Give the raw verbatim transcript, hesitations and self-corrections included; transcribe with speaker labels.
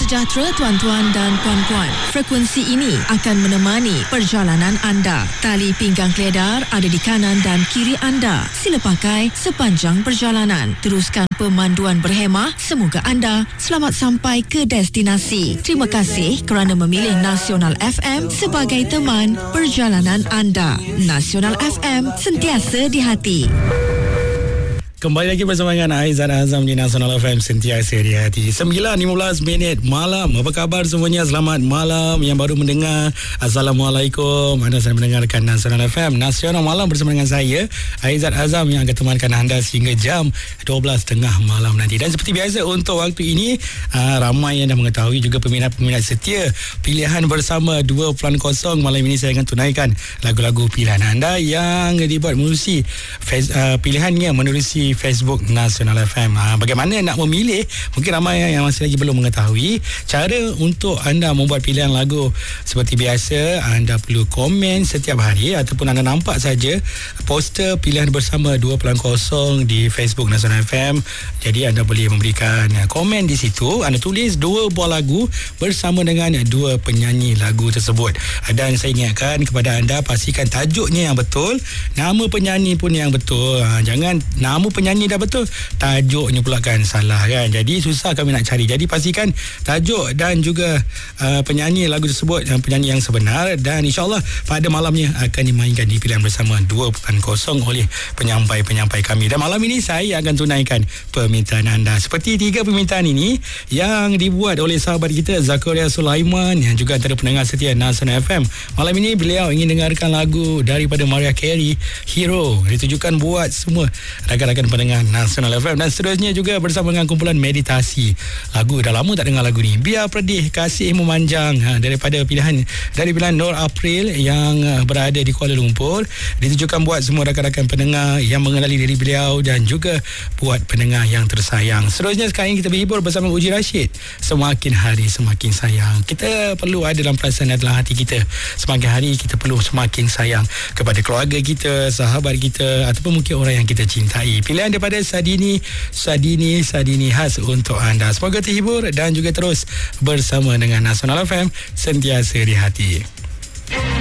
Speaker 1: sejahtera tuan-tuan dan puan-puan. Frekuensi ini akan menemani perjalanan anda. Tali pinggang keledar ada di kanan dan kiri anda. Sila pakai sepanjang perjalanan. Teruskan pemanduan berhemah. Semoga anda selamat sampai ke destinasi. Terima kasih kerana memilih Nasional F M sebagai teman perjalanan anda. Nasional F M, sentiasa di hati.
Speaker 2: Kembali lagi bersama dengan Aizat Azam di Nasional F M, sentiasa di hati. sembilan lima belas minit malam. Apa khabar semuanya? Selamat malam yang baru mendengar. Assalamualaikum. Anda sedang mendengarkan Nasional F M, Nasional Malam bersama dengan saya Aizat Azam yang akan temankan anda sehingga jam dua belas tiga puluh malam nanti. Dan seperti biasa untuk waktu ini, aa, ramai yang dah mengetahui, juga peminat-peminat setia pilihan bersama dua kosong. Malam ini saya akan tunaikan lagu-lagu pilihan anda yang dibuat menerusi face, aa, pilihannya menerusi Facebook Nasional F M. Ha, bagaimana nak memilih? Mungkin ramai yang masih lagi belum mengetahui cara untuk anda membuat pilihan lagu. Seperti biasa, anda perlu komen setiap hari ataupun anda nampak saja poster pilihan bersama dua kosong di Facebook Nasional F M. Jadi anda boleh memberikan komen di situ. Anda tulis dua buah lagu bersama dengan dua penyanyi lagu tersebut. Dan saya ingatkan kepada anda, pastikan tajuknya yang betul, nama penyanyi pun yang betul. Ha, jangan nama penyanyi dah betul, tajuknya pula kan salah kan. Jadi susah kami nak cari. Jadi pastikan tajuk dan juga uh, penyanyi lagu tersebut yang penyanyi yang sebenar, dan insyaAllah pada malamnya akan dimainkan di pilihan bersama dua kosong oleh penyampai-penyampai kami. Dan malam ini saya akan tunaikan permintaan anda. Seperti tiga permintaan ini yang dibuat oleh sahabat kita Zakaria Sulaiman yang juga antara pendengar setia Nasional F M. Malam ini beliau ingin dengarkan lagu daripada Mariah Carey, Hero, ditujukan buat semua rakan-rakan pendengar Nasional F M. Dan seterusnya juga bersama dengan kumpulan Meditasi. Lagu dah lama tak dengar lagu ni, Biar Pedih Kasih Memanjang, ha, daripada pilihan dari pilihan Nur April yang uh, berada di Kuala Lumpur. Ditujukan buat semua rakan-rakan pendengar yang mengenali diri beliau dan juga buat pendengar yang tersayang. Seterusnya sekarang kita berhibur bersama Uji Rashid, Semakin Hari Semakin Sayang. Kita perlu ada dalam perasaan dalam hati kita, semakin hari kita perlu semakin sayang kepada keluarga kita, sahabat kita, ataupun mungkin orang yang kita cintai. Pilihan daripada Sadini, Sadini, Sadini khas untuk anda. Semoga terhibur dan juga terus bersama dengan Nasional F M, sentiasa di hati.